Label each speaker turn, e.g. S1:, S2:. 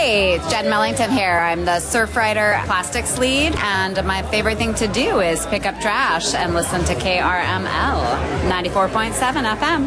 S1: Hey, it's Jen Millington here. I'm the Surfrider Plastics lead, and my favorite thing to do is pick up trash and listen to KRML 94.7 FM.